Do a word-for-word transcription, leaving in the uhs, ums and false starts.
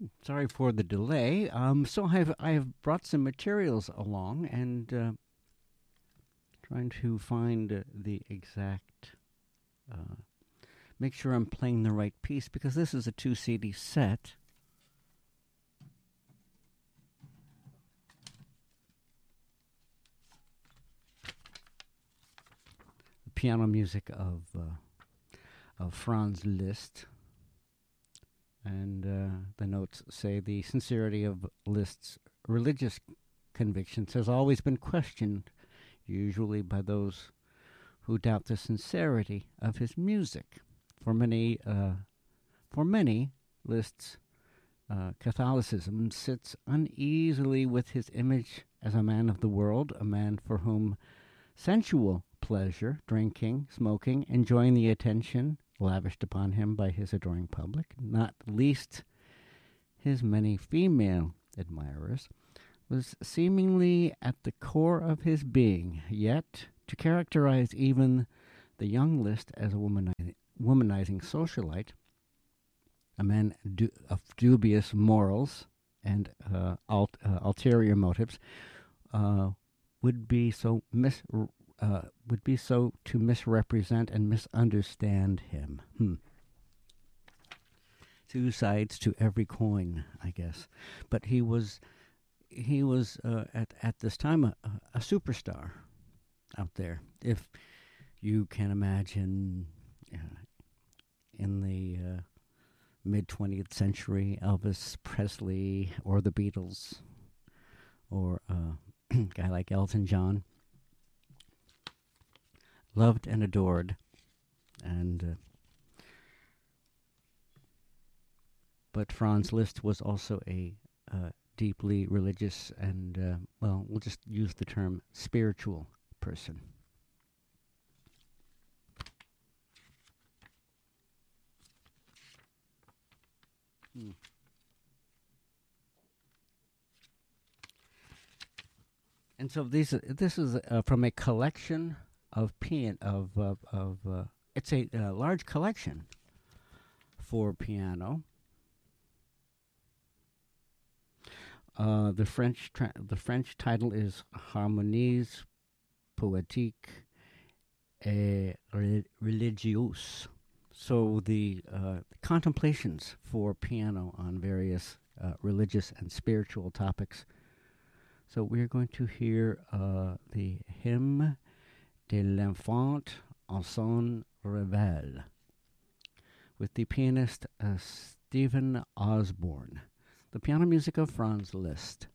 Sorry for the delay. Um, so I have I have brought some materials along and uh, trying to find uh, the exact. Uh, make sure I'm playing the right piece because this is a two C D set. The piano music of uh, of Franz Liszt. And uh, the notes say the sincerity of Liszt's religious convictions has always been questioned, usually by those who doubt the sincerity of his music. For many, uh, for many, Liszt's uh, Catholicism sits uneasily with his image as a man of the world, a man for whom sensual pleasure, drinking, smoking, enjoying the attention lavished upon him by his adoring public, not least his many female admirers, was seemingly at the core of his being. Yet, to characterize even the young Liszt as a womanizing, womanizing socialite, a man du- of dubious morals and uh, alt- uh, ulterior motives, uh, would be so mis uh, would be so to misrepresent and misunderstand him. Hmm. Two sides to every coin, I guess. But he was he was uh, at at this time a, a superstar out there. If you can imagine, uh, in the uh, mid twentieth century, Elvis Presley or the Beatles or uh, a guy like Elton John, loved and adored, and uh, but Franz Liszt was also a uh, deeply religious and uh, well, we'll just use the term spiritual person. Hmm. And so these this is uh, from a collection of pian of of, of uh, it's a uh, large collection for piano. Uh, the French tra- the French title is Harmonies Poétiques et Religieuses. So the uh, contemplations for piano on various uh, religious and spiritual topics. So we're going to hear uh, the Hymn de l'Enfant en son réveil with the pianist uh, Stephen Osborne. The piano music of Franz Liszt.